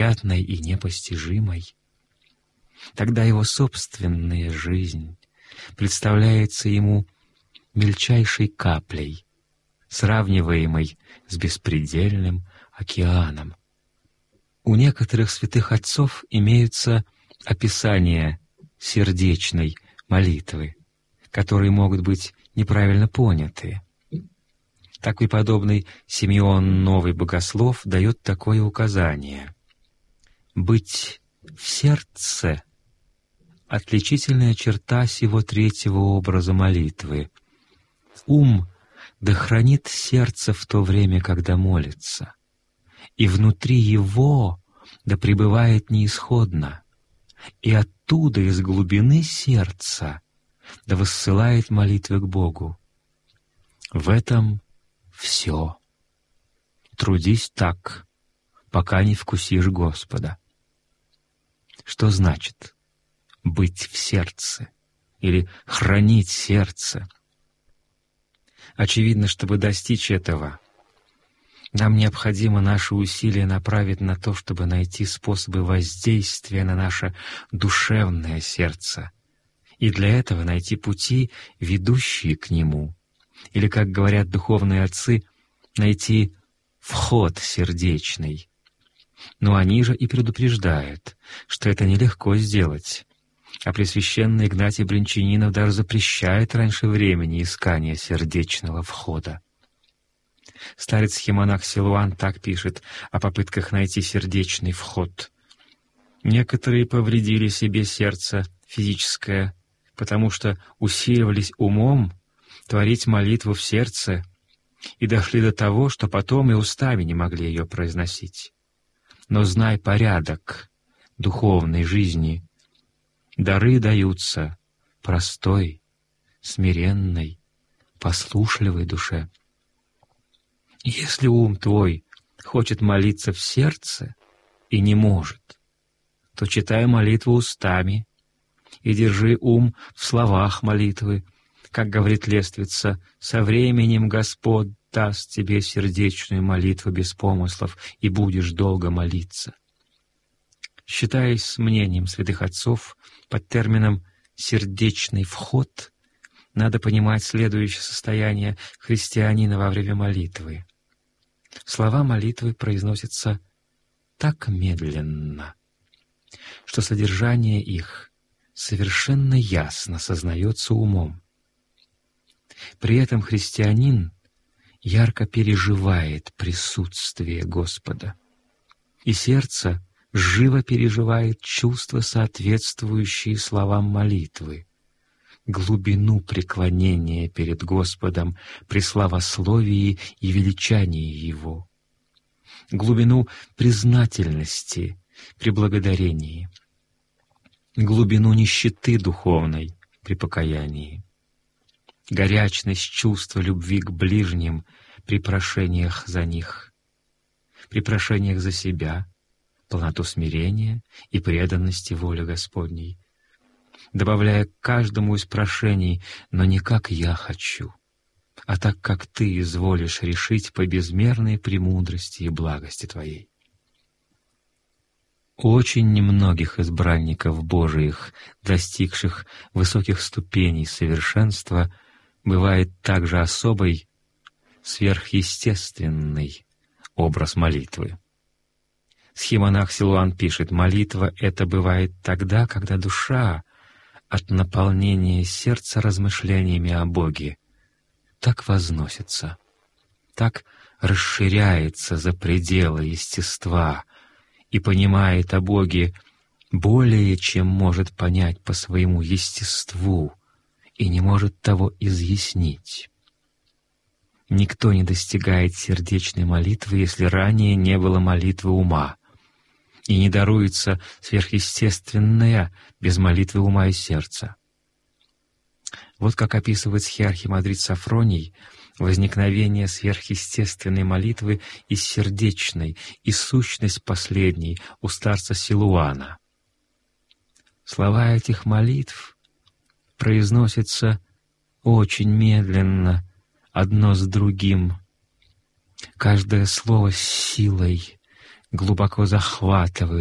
невероятной и непостижимой, тогда его собственная жизнь представляется ему мельчайшей каплей, сравниваемой с беспредельным океаном. У некоторых святых отцов имеются описания сердечной молитвы, которые могут быть неправильно поняты. Так преподобный Симеон Новый Богослов дает такое указание: «Быть в сердце — отличительная черта сего третьего образа молитвы. Ум да хранит сердце в то время, когда молится, и внутри его да пребывает неисходно, и оттуда, из глубины сердца, да воссылает молитвы к Богу. В этом все. Трудись так, пока не вкусишь Господа». Что значит быть в сердце или хранить сердце? Очевидно, чтобы достичь этого, нам необходимо наши усилия направить на то, чтобы найти способы воздействия на наше душевное сердце, и для этого найти пути, ведущие к нему, или, как говорят духовные отцы, найти вход сердечный. Но они же и предупреждают, что это нелегко сделать, а Пресвященный Игнатий Брянчанинов даже запрещает раньше времени искание сердечного входа. Старец-схимонах Силуан так пишет о попытках найти сердечный вход. «Некоторые повредили себе сердце физическое, потому что усиливались умом творить молитву в сердце и дошли до того, что потом и устами не могли ее произносить. Но знай порядок духовной жизни. Дары даются простой, смиренной, послушливой душе. Если ум твой хочет молиться в сердце и не может, то читай молитву устами и держи ум в словах молитвы. Как говорит лествица, со временем Господь даст тебе сердечную молитву без помыслов, и будешь долго молиться». Считаясь с мнением святых отцов, под термином «сердечный вход» надо понимать следующее состояние христианина во время молитвы. Слова молитвы произносятся так медленно, что содержание их совершенно ясно сознается умом. При этом христианин ярко переживает присутствие Господа, и сердце живо переживает чувства, соответствующие словам молитвы, глубину преклонения перед Господом при славословии и величании Его, глубину признательности при благодарении, глубину нищеты духовной при покаянии, горячность чувства любви к ближним при прошениях за них, при прошениях за себя, полноту смирения и преданности воле Господней, добавляя к каждому из прошений: «но не как я хочу, а так, как Ты изволишь решить по безмерной премудрости и благости Твоей». У очень немногих избранников Божиих, достигших высоких ступеней совершенства, бывает также особый, сверхъестественный образ молитвы. Схимонах Силуан пишет: «Молитва — это бывает тогда, когда душа от наполнения сердца размышлениями о Боге так возносится, так расширяется за пределы естества и понимает о Боге более, чем может понять по своему естеству, и не может того изъяснить. Никто не достигает сердечной молитвы, если ранее не было молитвы ума, и не даруется сверхъестественное без молитвы ума и сердца». Вот как описывает схиархимандрит Сафроний возникновение сверхъестественной молитвы из сердечной и сущность последней у старца Силуана. Слова этих молитв произносятся очень медленно, одно с другим. Каждое слово с силой, глубоко захватывают